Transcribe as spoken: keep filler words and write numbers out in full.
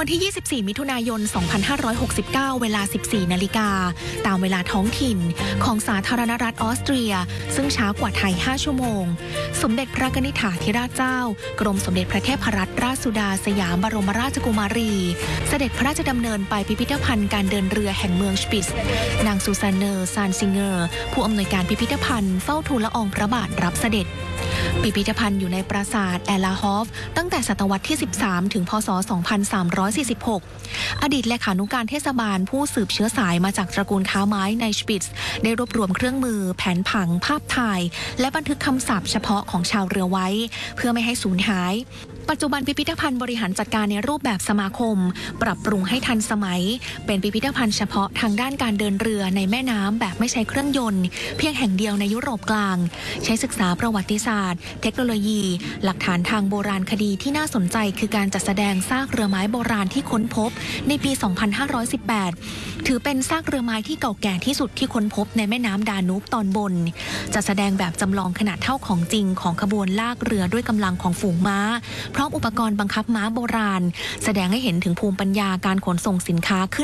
วันที่ ยี่สิบสี่ มิถุนายน สองพันห้าร้อยหกสิบเก้า เวลา สิบสี่ นาฬิกาตามเวลาท้องถิ่นของสาธารณรัฐออสเตรียซึ่งช้ากว่าไทย ห้า ชั่วโมงสมเด็จพระกนิษฐาธิราชเจ้ากรมสมเด็จพระเทพรัตนราชสุดาสยามบรมราชกุมารีเสด็จพระราชดำเนินไปพิพิธภัณฑ์การเดินเรือแห่งเมืองชปิตซ์นางซูซานเนอร์ซานซิงเกอร์ผู้อำนวยการพิพิธภัณฑ์เฝ้าทูลละอองพระบาทรับเสด็จพิพิธภัณฑ์อยู่ในปราสาทแอลลาฮอฟตั้งแต่ศตวรรษที่ สิบสาม ถึง พ.ศ. สองพันสามร้อยสี่สิบหก อดีตเลขานุการเทศบาลผู้สืบเชื้อสายมาจากตระกูลค้าไม้ในชปิตซ์ได้รวบรวมเครื่องมือแผนผังภาพถ่ายและบันทึกคำศัพท์เฉพาะของชาวเรือไว้เพื่อไม่ให้สูญหายปัจจุบันพิพิธภัณฑ์บริหารจัดการในรูปแบบสมาคมปรับปรุงให้ทันสมัยเป็นพิพิธภัณฑ์เฉพาะทางด้านการเดินเรือในแม่น้ำแบบไม่ใช้เครื่องยนต์เพียงแห่งเดียวในยุโรปกลางใช้ศึกษาประวัติศาสตร์เทคโนโลยีหลักฐานทางโบราณคดีที่น่าสนใจคือการจัดแสดงซากเรือไม้โบราณที่ค้นพบในปี สองพันห้าร้อยสิบแปด ถือเป็นซากเรือไม้ที่เก่าแก่ที่สุดที่ค้นพบในแม่น้ำดานูบตอนบนจัดแสดงแบบจำลองขนาดเท่าของจริงของขบวนลากเรือด้วยกำลังของฝูงม้าพร้อมอุปกรณ์บังคับม้าโบราณแสดงให้เห็นถึงภูมิปัญญาการขนส่งสินค้าขึ้น